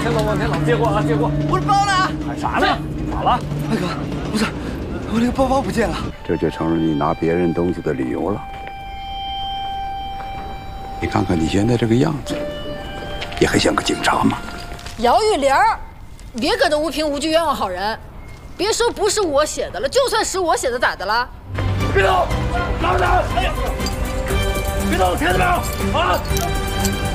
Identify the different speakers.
Speaker 1: 往前走，借过啊，借过。
Speaker 2: 我的包呢？
Speaker 1: 喊啥呢？咋了？
Speaker 2: 大哥，不是，我那个包不见了。
Speaker 3: 这就成了你拿别人东西的理由了。你看看你现在这个样子，你还像个警察吗？
Speaker 4: 姚玉玲儿，别搁这无凭无据冤枉好人。别说不是我写的了，就算是我写的，咋的了？
Speaker 1: 别动，拉着他！哎呀，别动，听见没有？啊！